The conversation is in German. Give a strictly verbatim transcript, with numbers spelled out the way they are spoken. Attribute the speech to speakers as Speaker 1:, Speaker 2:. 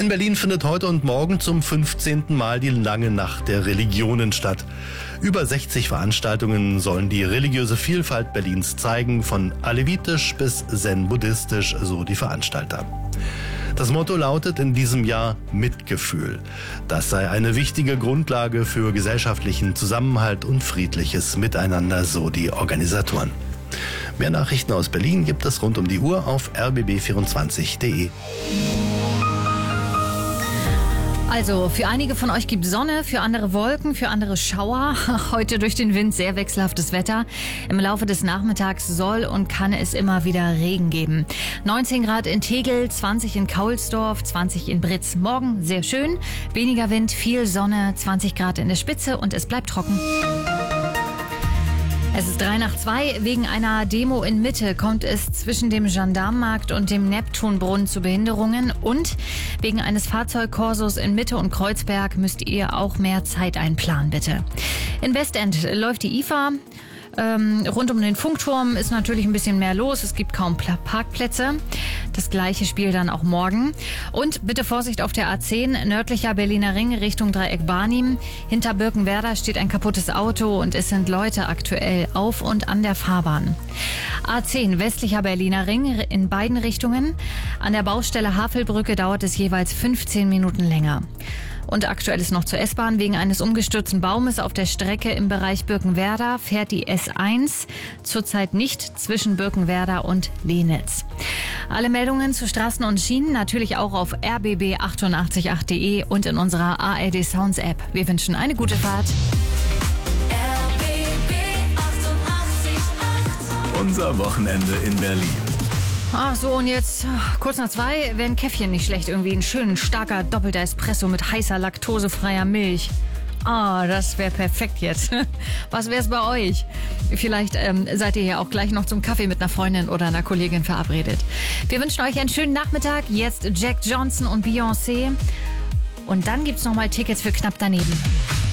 Speaker 1: In Berlin findet heute und morgen zum fünfzehnten Mal die Lange Nacht der Religionen statt. Über sechzig Veranstaltungen sollen die religiöse Vielfalt Berlins zeigen, von alevitisch bis zen-buddhistisch, so die Veranstalter. Das Motto lautet in diesem Jahr Mitgefühl. Das sei eine wichtige Grundlage für gesellschaftlichen Zusammenhalt und friedliches Miteinander, so die Organisatoren. Mehr Nachrichten aus Berlin gibt es rund um die Uhr auf r b b vierundzwanzig punkt d e.
Speaker 2: Also, für einige von euch gibt Sonne, für andere Wolken, für andere Schauer. Heute durch den Wind sehr wechselhaftes Wetter. Im Laufe des Nachmittags soll und kann es immer wieder Regen geben. neunzehn Grad in Tegel, zwanzig in Kaulsdorf, zwanzig in Britz. Morgen sehr schön, weniger Wind, viel Sonne, zwanzig Grad in der Spitze und es bleibt trocken. Es ist drei nach zwei. Wegen einer Demo in Mitte kommt es zwischen dem Gendarmenmarkt und dem Neptunbrunnen zu Behinderungen. Und wegen eines Fahrzeugkorsos in Mitte und Kreuzberg müsst ihr auch mehr Zeit einplanen, bitte. In Westend läuft die I F A. Ähm, rund um den Funkturm ist natürlich ein bisschen mehr los. Es gibt kaum Parkplätze. Das gleiche Spiel dann auch morgen. Und bitte Vorsicht auf der A zehn, nördlicher Berliner Ring Richtung Dreieck Barnim. Hinter Birkenwerder steht ein kaputtes Auto und es sind Leute aktuell auf und an der Fahrbahn. A zehn, westlicher Berliner Ring in beiden Richtungen. An der Baustelle Havelbrücke dauert es jeweils fünfzehn Minuten länger. Und aktuell ist noch zur S-Bahn. Wegen eines umgestürzten Baumes auf der Strecke im Bereich Birkenwerder fährt die S eins zurzeit nicht zwischen Birkenwerder und Lehnitz. Alle Meldungen zu Straßen und Schienen natürlich auch auf r b b achtundachtzig punkt acht punkt d e und in unserer A R D Sounds App. Wir wünschen eine gute Fahrt.
Speaker 3: R B B achtundachtzig Punkt acht.
Speaker 4: Unser Wochenende in Berlin.
Speaker 2: Ah, so und jetzt kurz nach zwei wäre ein Käffchen nicht schlecht. Irgendwie ein schön starker doppelter Espresso mit heißer laktosefreier Milch. Ah, das wäre perfekt jetzt. Was wäre es bei euch? Vielleicht ähm, seid ihr ja auch gleich noch zum Kaffee mit einer Freundin oder einer Kollegin verabredet. Wir wünschen euch einen schönen Nachmittag. Jetzt Jack Johnson und Beyoncé. Und dann gibt's noch mal Tickets für knapp daneben.